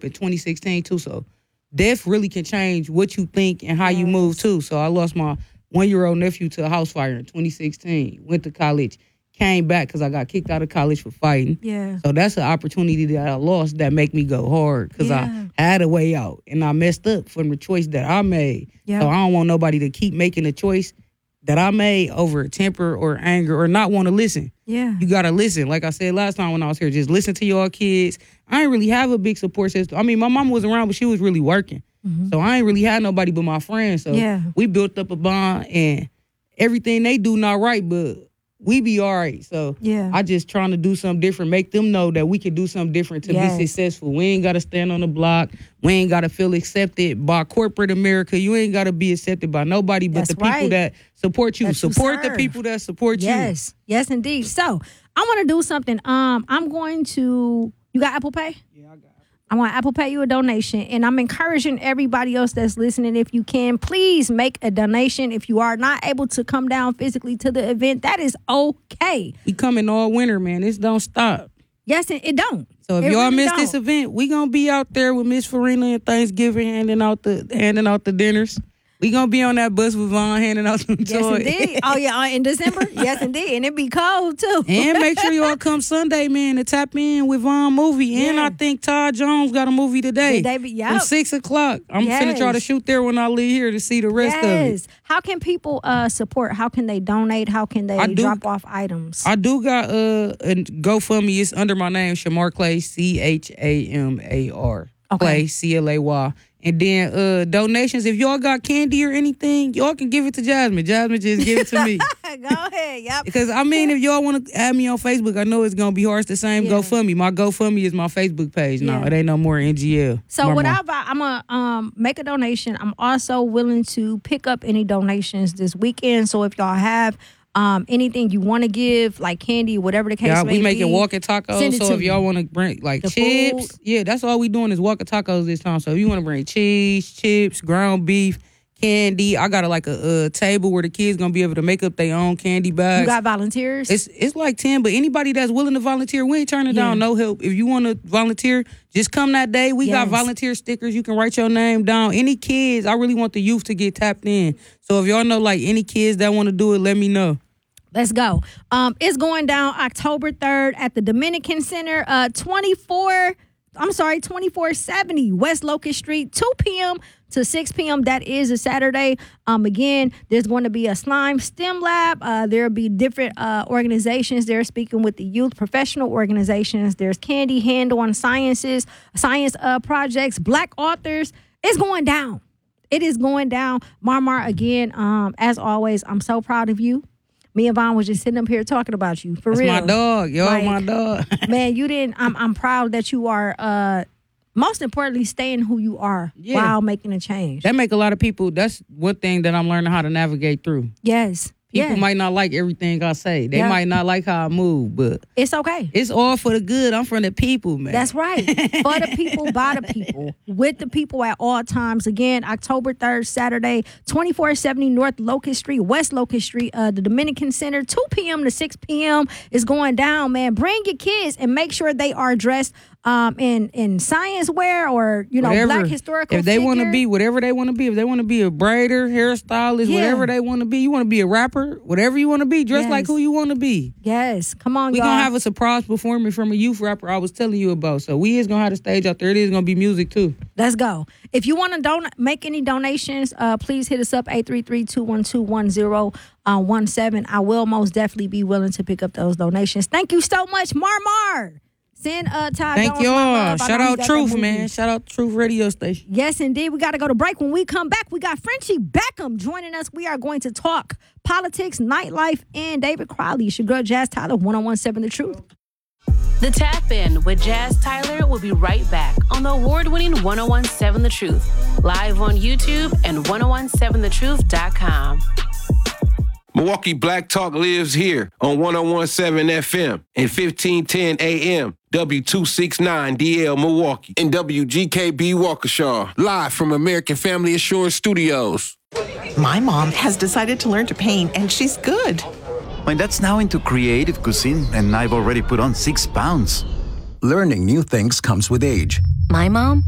up in 2016 too, so death really can change what you think and how you move too. So I lost my 1-year-old nephew to a house fire in 2016. Went to college, came back because I got kicked out of college for fighting. Yeah. So that's an opportunity that I lost that make me go hard because I had a way out and I messed up from the choice that I made. Yeah. So I don't want nobody to keep making a choice that I made over temper or anger or not want to listen. Yeah. You got to listen. Like I said last time when I was here, just listen to your kids. I ain't really have a big support system. I mean, my mom was around, but she was really working. So I ain't really had nobody but my friends. So we built up a bond and everything they do not right, but we be all right. So I just trying to do something different, make them know that we can do something different to be successful. We ain't got to stand on the block. We ain't got to feel accepted by corporate America. You ain't got to be accepted by nobody but the people that support you. Support the people that support you. Yes, indeed. So I want to do something. I'm going to, you got Apple Pay? Yeah, I got it. I want Apple Pay you a donation, and I'm encouraging everybody else that's listening, if you can, please make a donation. If you are not able to come down physically to the event, that is okay. We coming all winter, man. This don't stop. Yes, it don't. So if y'all miss this event, we gonna be out there with Miss Farina and Thanksgiving handing out the dinners. We gonna be on that bus with Vaughn handing out some toys. Yes, indeed. Oh, yeah, in December? Yes, indeed. And it be cold, too. And make sure y'all come Sunday, man, to tap in with Vaughn movie. And I think Todd Jones got a movie today. From 6 o'clock. I'm finna try to shoot there when I leave here to see the rest of it. How can people support? How can they donate? How can they drop off items? I do got a GoFundMe. It's under my name, Shamar Clay, CHAMAR. Clay, CLAY. And then donations, if y'all got candy or anything, y'all can give it to Jasmine. Jasmine just give it to me. Go ahead, yep. Because, I mean, if y'all want to add me on Facebook, I know it's going to be hard. It's the same GoFundMe. My GoFundMe is my Facebook page now. It ain't no more NGL. So whatever, I'm going to make a donation. I'm also willing to pick up any donations this weekend. So if y'all have anything you want to give, like candy, whatever the case may be. We making walking tacos, so if y'all want to bring like chips, food. That's all we doing is walking tacos this time. So if you want to bring cheese, chips, ground beef, candy, I got a table where the kids gonna be able to make up their own candy bags. You got volunteers? It's like 10, but anybody that's willing to volunteer, we ain't turning down no help. If you want to volunteer, just come that day. We got volunteer stickers. You can write your name down. Any kids, I really want the youth to get tapped in. So if y'all know like any kids that want to do it, let me know. Let's go. It's going down October 3rd at the Dominican Center, 2470 West Locust Street, 2 p.m. to 6 p.m. That is a Saturday. Again, there's going to be a slime STEM lab. There'll be different organizations. They're speaking with the youth, professional organizations. There's candy, hand-on science projects, Black authors. It's going down. It is going down. Marmar, again, as always, I'm so proud of you. Me and Vaughn was just sitting up here talking about you. For real. That's my dog. My dog. Man, you didn't. I'm proud that you are, most importantly, staying who you are while making a change. That make a lot of people, that's one thing that I'm learning how to navigate through. Yes. People might not like everything I say. They might not like how I move, but it's okay. It's all for the good. I'm from the people, man. That's right. For the people, by the people, with the people at all times. Again, October 3rd, Saturday, 2470 North Locust Street, West Locust Street, the Dominican Center, 2 p.m. to 6 p.m. is going down, man. Bring your kids and make sure they are dressed in science wear or, whatever. Black historical if they want to be whatever they want to be, if they want to be a braider, hairstylist, whatever they want to be, you want to be a rapper, whatever you want to be, dress like who you want to be. Yes, come on, y'all. We're going to have a surprise performance from a youth rapper I was telling you about. So we is going to have the stage out there. It is going to be music too. Let's go. If you want to make any donations, please hit us up 833-212-1017. I will most definitely be willing to pick up those donations. Thank you so much, Marmar. Send Todd Thank Jones y'all. Shout out Truth, man. Shout out Truth Radio Station. Yes, indeed. We got to go to break. When we come back, we got Frenchie Beckham joining us. We are going to talk politics, nightlife, and David Crowley. It's your girl, Jazz Tyler, 1017 The Truth. The Tap In with Jazz Tyler will be right back on the award-winning 1017 The Truth, live on YouTube and 1017thetruth.com. Milwaukee Black Talk lives here on 1017 FM and 1510 AM, W269DL Milwaukee, and WGKB Waukesha, live from American Family Assurance Studios. My mom has decided to learn to paint, and she's good. My dad's now into creative cuisine, and I've already put on 6 pounds. Learning new things comes with age. My mom